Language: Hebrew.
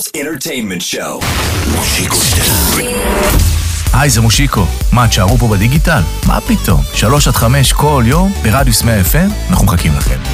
entertainment show. מושיקו סטייל. היי, זה מושיקו. מה, תשארו פה בדיגיטל? מה פתאום? 3 עד 5 כל יום ברדיוס 100 FM, אנחנו מחכים לכם.